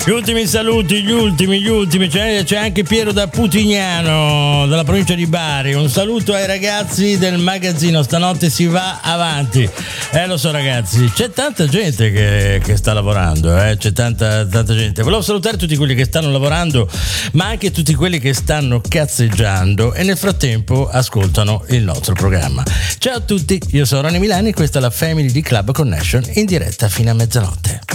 Gli ultimi saluti, gli ultimi. C'è anche Piero da Putignano, dalla provincia di Bari. Un saluto ai ragazzi del magazzino, stanotte si va avanti. Lo so ragazzi, c'è tanta gente che sta lavorando, c'è tanta gente. Volevo salutare tutti quelli che stanno lavorando, ma anche tutti quelli che stanno cazzeggiando e nel frattempo ascoltano il nostro programma. Ciao a tutti, io sono Rani Milani e questa è la Family di Club Connection in diretta fino a mezzanotte.